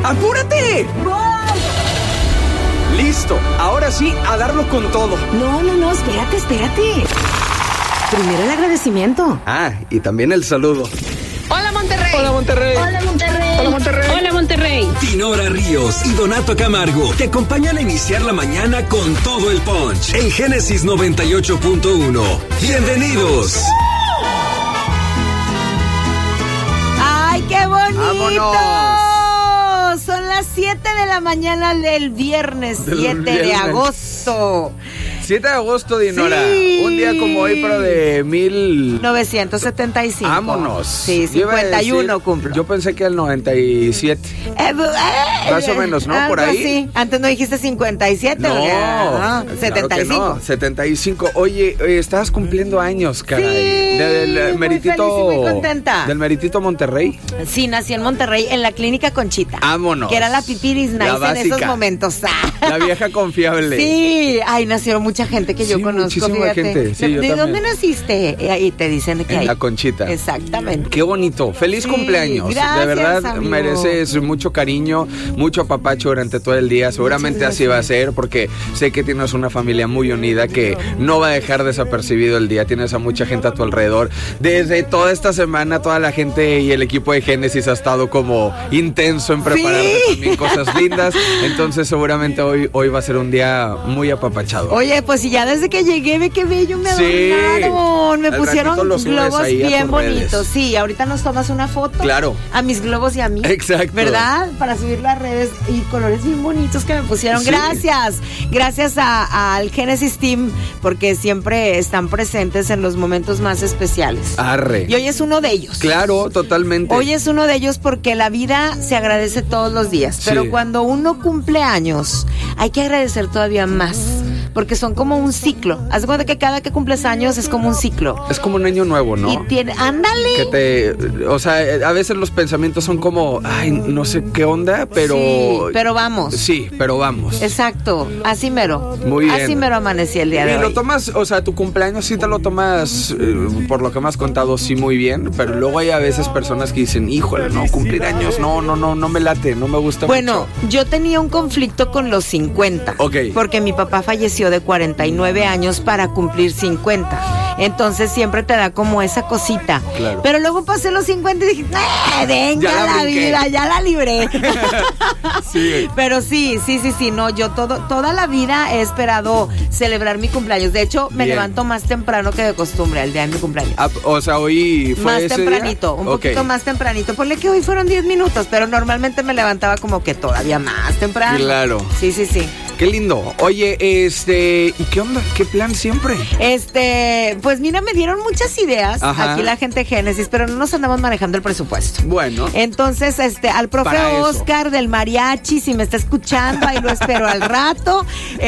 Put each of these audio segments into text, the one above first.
¡Apúrate! ¡Voy! Listo, ahora sí, a darlo con todo. No, espérate. Primero el agradecimiento. Ah, y también el saludo. ¡Hola, Monterrey! ¡Hola, Monterrey! ¡Hola, Monterrey! ¡Hola, Monterrey! ¡Hola, Monterrey! Dinora Ríos y Donato Camargo te acompañan a iniciar la mañana con todo el punch en Génesis 98.1. ¡Bienvenidos! ¡Ay, qué bonito! ¡Vámonos! Son las 7 de la mañana del viernes 7 de agosto. 7 de agosto, Dinora. Sí. Un día como hoy, pero de 1975. Vámonos. Sí, Yo iba a 51 decir, cumplo. Yo pensé que el 97. Más o menos, ¿no? Por algo ahí. así. Antes no dijiste 57, No, ¿verdad? claro 75. que no, 75. Oye, estabas cumpliendo años, caray. Sí, Del muy feliz y muy contenta. Del Meritito Monterrey. Sí, nací en Monterrey, en la clínica Conchita. Vámonos. Que era la pipiris nice en básica. esos momentos. La vieja confiable. Sí, ay, nacieron mucha gente que yo Sí, conozco, muchísima fíjate. gente. Sí, yo ¿De también. dónde naciste? Ahí te dicen que En hay. la Conchita. Exactamente. Qué bonito. Feliz Sí, cumpleaños. gracias, de verdad, amigo. mereces mucho cariño, mucho apapacho durante todo el día. Seguramente Muchas así va a ser, porque sé que tienes una familia muy unida que no va a dejar desapercibido el día. Tienes a mucha gente a tu alrededor. Desde toda esta semana, toda la gente y el equipo de Génesis ha estado como intenso en prepararte Sí. también cosas lindas. Entonces, seguramente hoy va a ser un día muy apapachado. Oye, pues si ya desde que llegué ve qué bello me Sí. adornaron. Me Al pusieron ratito lo subes globos ahí a bien tus redes. bonitos. Sí, ahorita nos tomas una foto. Claro. A mis globos y a mí. Exacto. ¿Verdad? Para subir las redes y colores bien bonitos que me pusieron. Sí. Gracias al Genesis Team, porque siempre están presentes en los momentos más especiales. Arre. Y hoy es uno de ellos. Claro, totalmente. Hoy es uno de ellos porque la vida se agradece todos los días, pero Sí. cuando uno cumple años hay que agradecer todavía más, porque son como un ciclo. Haz de cuenta que cada que cumples años es como un ciclo. Es como un año nuevo, ¿no? Y tiene, ándale. O sea, a veces los pensamientos son como, ay, no sé qué onda, pero... Sí, pero vamos. Sí, pero vamos. Exacto, así mero. Muy bien. Así mero amanecí el día de Y hoy. lo tomas, o sea, tu cumpleaños sí te lo tomas, por lo que me has contado, sí muy bien, pero luego hay a veces personas que dicen, híjole, no, cumplir años, no me late, no me gusta Bueno, mucho. yo tenía un conflicto con los 50. Ok. Porque mi papá falleció de 49 años para cumplir 50. Entonces siempre te da como esa cosita. Claro. Pero luego pasé los 50 y dije, venga Ya la la brinqué. vida, ya la libré. Sí. Pero sí, no, yo toda la vida he esperado celebrar mi cumpleaños. De hecho, me Bien. levanto más temprano que de costumbre, el día de mi cumpleaños. Ah, o sea, hoy fue Más ese tempranito, día? un Ok. poquito más tempranito. Ponle que hoy fueron 10 minutos, pero normalmente me levantaba como que todavía más temprano. Claro. Sí. Qué lindo. Oye, ¿y qué onda? ¿Qué plan siempre? Pues mira, me dieron muchas ideas Ajá. aquí la gente de Génesis, pero no nos andamos manejando el presupuesto. Bueno. Entonces, al profe Para eso. Oscar del mariachi, si me está escuchando, ahí lo espero al rato.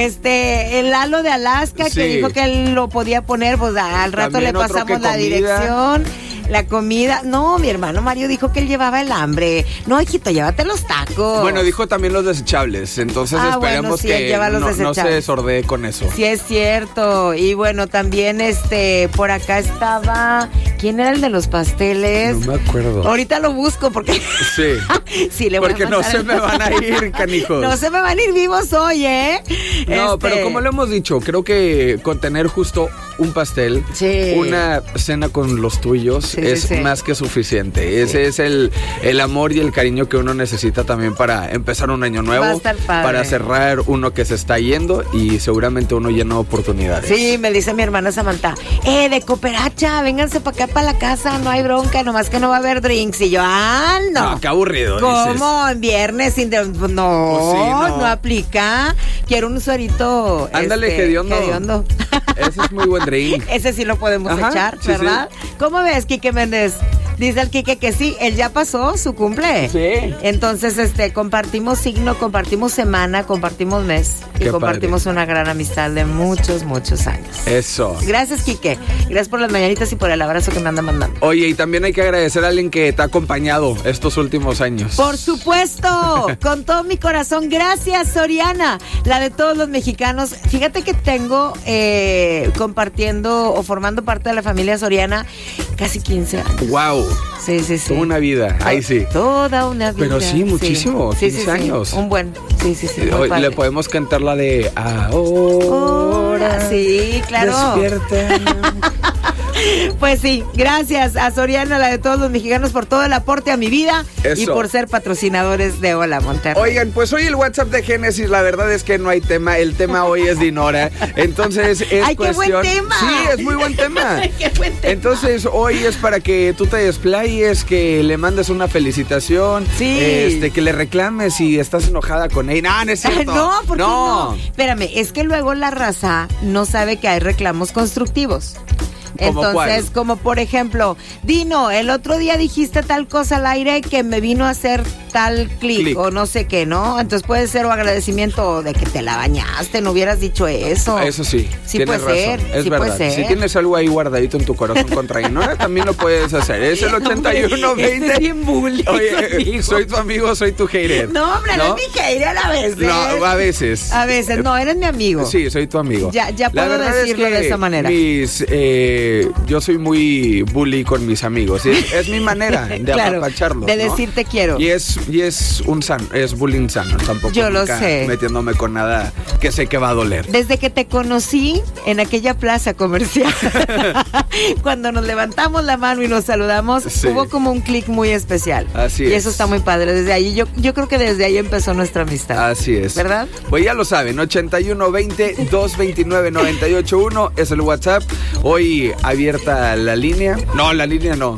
El Lalo de Alaska, que Sí. dijo que él lo podía poner, pues al rato También le otro pasamos que la comida. dirección. La comida, no, mi hermano Mario dijo que él llevaba el hambre. No, hijito, llévate los tacos. Bueno, dijo también los desechables, entonces Ah, esperemos bueno, sí, él que lleva los no se desechables. desordee con eso. Sí, es cierto. Y bueno, también por acá estaba. ¿Quién era el de los pasteles? No me acuerdo. Ahorita lo busco porque. Sí. Sí, le voy a Porque no mandar se el- me van a ir, canijos. No se me van a ir vivos hoy, ¿eh? No, pero como lo hemos dicho, creo que con tener justo un pastel, Sí. una cena con los tuyos Sí, es sí. más que suficiente. Ese es el amor y el cariño que uno necesita también para empezar un año nuevo, Va a estar padre. para cerrar uno que se está yendo y seguramente uno lleno de oportunidades. Sí, me dice mi hermana Samantha, de cooperacha, vénganse para acá, para la casa, no hay bronca, nomás que no va a haber drinks. Y yo, no. No, qué aburrido. ¿Cómo? dices. En viernes no, Pues sí, no. no aplica. Quiero un suerito. Ándale, hediondo. Ese es muy buen drink. Ese sí lo podemos Ajá, echar, sí, ¿verdad? ¿Cómo ves, Quique Méndez? Dice el Quique que sí, él ya pasó su cumple. Sí. Entonces, compartimos signo, compartimos semana, compartimos mes y Qué compartimos una gran amistad de muchos, muchos años. Eso. Gracias, Quique. Gracias por las mañanitas y por el abrazo que me anda mandando. Oye, y también hay que agradecer a alguien que te ha acompañado estos últimos años. Por supuesto, con todo mi corazón. Gracias, Soriana, la de todos los mexicanos. Fíjate que tengo compartiendo o formando parte de la familia Soriana casi 15 años. Wow. Sí, sí, sí. Toda una vida, ahí sí. Toda una vida. Pero sí, muchísimo, 15 años. Un buen, sí. Hoy le podemos cantar la de Ahora. Sí, claro. Despierta. Pues sí, gracias a Soriana, la de todos los mexicanos, por todo el aporte a mi vida. Eso. Y por ser patrocinadores de Hola Monterrey. Oigan, pues hoy el WhatsApp de Génesis, la verdad es que no hay tema. El tema hoy es Dinora. Entonces es ¡ay, cuestión. qué buen tema! Sí, es muy buen tema. ¡Qué buen tema! Entonces hoy es para que tú te desplayes, que le mandes una felicitación, Sí. que le reclames si estás enojada con ella. No, no es cierto. No, ¿por qué no? Espérame, es que luego la raza no sabe que hay reclamos constructivos. ¿Cómo Entonces, cuál? como por ejemplo, Dino, el otro día dijiste tal cosa al aire que me vino a hacer tal clic o no sé qué, ¿no? Entonces puede ser o agradecimiento de que te la bañaste, no hubieras dicho eso. Eso sí, Sí tienes puede razón. ser, Es sí verdad. puede ser. Si tienes algo ahí guardadito en tu corazón contra Dinora, también lo puedes hacer. Es el 8120. Es bien bully. Oye, soy tu amigo, soy tu hater. No, hombre, no es mi hater a veces. No, a veces. A veces, no, eres mi amigo. Sí, soy tu amigo. Ya La puedo verdad decirlo es que de esa manera. Yo soy muy bully con mis amigos. Es mi manera de claro, apapacharlos, de ¿no? decir te quiero. Y es un sano, es bullying sano. Tampoco Yo lo nunca sé. metiéndome con nada que sé que va a doler. Desde que te conocí en aquella plaza comercial, cuando nos levantamos la mano y nos saludamos, Sí. hubo como un clic muy especial. Así y es. eso está muy padre. Desde ahí, yo creo que desde ahí empezó nuestra amistad. Así es. ¿Verdad? Pues ya lo saben, 8120-229-981 es el WhatsApp. Hoy abierta la línea. No, la línea no.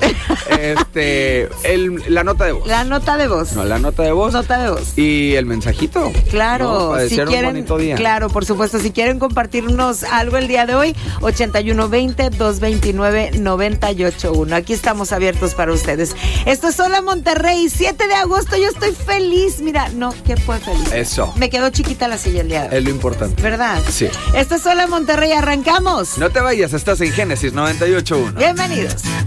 La nota de voz. La nota de voz. No, la nota de voz. Nota de voz. Y el mensajito. Claro, ¿no? Para si desear quieren, un bonito día. claro, por supuesto, si quieren compartirnos algo el día de hoy, 8120-229-981. Aquí estamos abiertos para ustedes. Esto es Hola Monterrey, 7 de agosto, yo estoy feliz. Mira, no, ¿qué fue feliz? Eso. Me quedó chiquita la silla el día de hoy. Es lo importante. ¿Verdad? Sí. Esto es Hola Monterrey, arrancamos. No te vayas, estás en Génesis 98.1. Bienvenidos.